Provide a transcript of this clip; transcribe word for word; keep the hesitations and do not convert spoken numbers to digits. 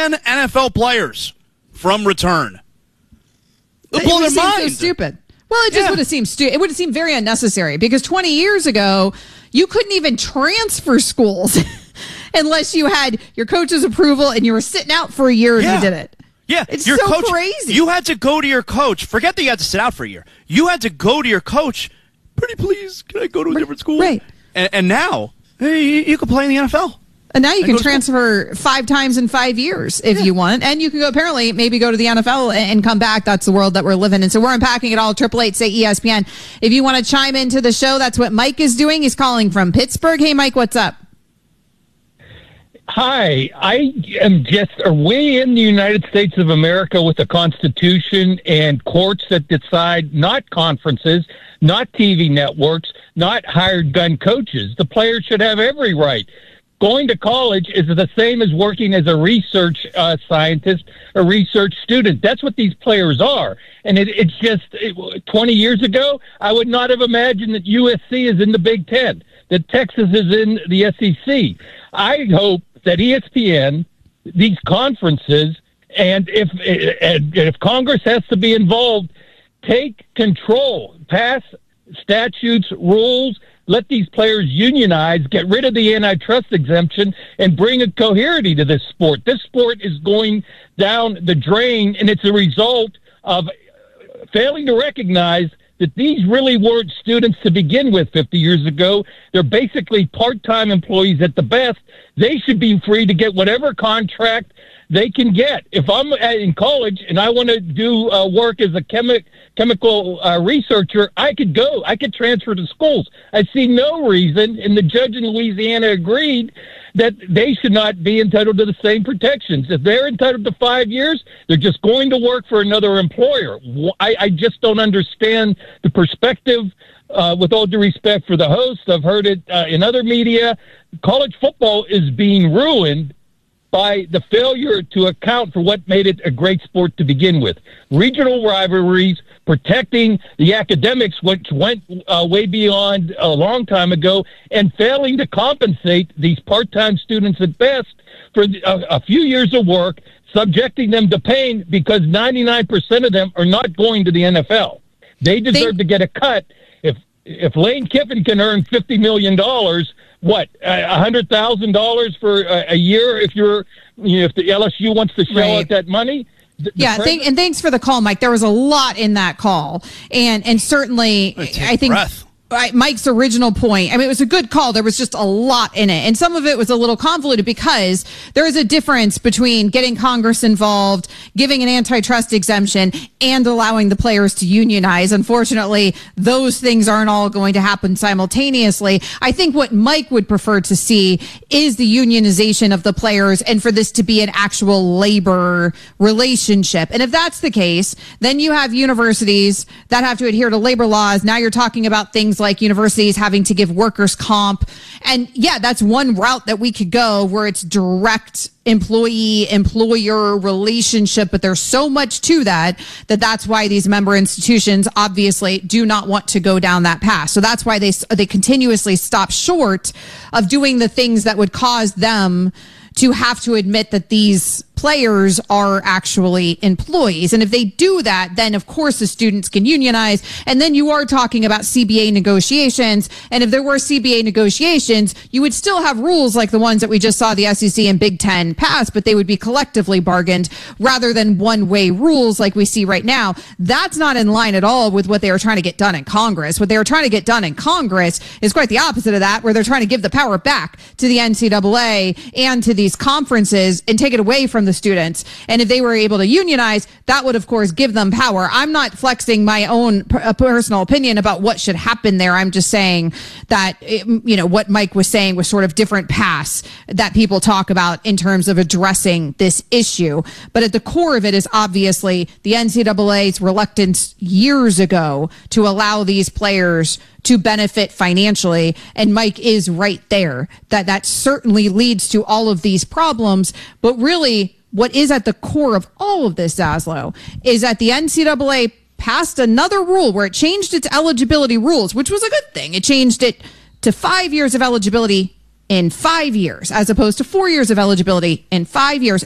ban N F L players from return. It'll blow their mind. So stupid. Well, it just Yeah. would have seemed stu- it would have seemed very unnecessary because twenty years ago, you couldn't even transfer schools unless you had your coach's approval and you were sitting out for a year and Yeah. you did it. Yeah, It's your so coach, crazy. You had to go to your coach. Forget that you had to sit out for a year. You had to go to your coach. Pretty please, can I go to a different school? Right. And, and now, hey, you, you can play in the N F L. And now you And can go to transfer five times in five years if you want. And you can go, apparently, maybe go to the N F L and, and come back. That's the world that we're living in. So we're unpacking it all. Triple eight say E S P N. If you want to chime into the show, that's what Mike is doing. He's calling from Pittsburgh. Hey, Mike, what's up? Hi, I am just, are we in the United States of America with a constitution and courts that decide, not conferences, not T V networks, not hired gun coaches? The players should have every right. Going to college is the same as working as a research uh, scientist, a research student. That's what these players are. And it, it's just, it, twenty years ago, I would not have imagined that U S C is in the Big Ten, that Texas is in the S E C. I hope that E S P N, these conferences, and if and if Congress has to be involved, take control, pass statutes, rules, let these players unionize, get rid of the antitrust exemption, and bring a coherence to this sport. This sport is going down the drain, and it's a result of failing to recognize that these really weren't students to begin with fifty years ago. They're basically part-time employees at the best. They should be free to get whatever contract they can get. If I'm in college and I want to do uh, work as a chemi- chemical uh, researcher, I could go. I could transfer to schools. I see no reason, and the judge in Louisiana agreed, that they should not be entitled to the same protections. If they're entitled to five years, they're just going to work for another employer. I, I just don't understand the perspective. Uh, with all due respect for the host, I've heard it uh, in other media. College football is being ruined by the failure to account for what made it a great sport to begin with. Regional rivalries, protecting the academics, which went uh, way beyond a long time ago, and failing to compensate these part-time students at best for a, a few years of work, subjecting them to pain because ninety-nine percent of them are not going to the N F L. They deserve They- to get a cut. If if Lane Kiffin can earn fifty million dollars, what, a hundred thousand dollars for a, a year if you're, you know, if the L S U wants to shell Right. out that money? The, Yeah, the thank, and thanks for the call, Mike. There was a lot in that call, and and certainly, Take I think breath. I, Mike's original point. I mean, it was a good call. There was just a lot in it, and some of it was a little convoluted because there is a difference between getting Congress involved, giving an antitrust exemption, and allowing the players to unionize. Unfortunately, those things aren't all going to happen simultaneously. I think what Mike would prefer to see is the unionization of the players, and for this to be an actual labor relationship. And if that's the case, then you have universities that have to adhere to labor laws. Now you're talking about things like universities having to give workers comp. And yeah, that's one route that we could go where it's direct employee employer relationship, but there's so much to that that that's why these member institutions obviously do not want to go down that path. So that's why they they continuously stop short of doing the things that would cause them to have to admit that these players are actually employees. And if they do that, then of course the students can unionize. And then you are talking about C B A negotiations. And if there were C B A negotiations, you would still have rules like the ones that we just saw the S E C and Big Ten pass, but they would be collectively bargained rather than one-way rules like we see right now. That's not in line at all with what they were trying to get done in Congress. What they were trying to get done in Congress is quite the opposite of that, where they're trying to give the power back to the N C double A and to these conferences and take it away from the students. And if they were able to unionize, that would of course give them power. I'm not flexing my own per- personal opinion about what should happen there. I'm just saying that, you know, what Mike was saying was sort of different paths that people talk about in terms of addressing this issue. But at the core of it is obviously the N C double A's reluctance years ago to allow these players to benefit financially. And Mike is right there, that that certainly leads to all of these problems. But really, what is at the core of all of this, Zaslow, is that the N C double A passed another rule where it changed its eligibility rules, which was a good thing. It changed it to five years of eligibility in five years, as opposed to four years of eligibility in five years.